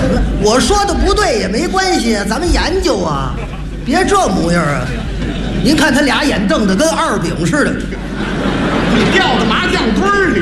我说的不对也没关系，咱们研究啊，别这模样啊！您看他俩眼瞪得跟二饼似的。 你掉到麻将堆儿里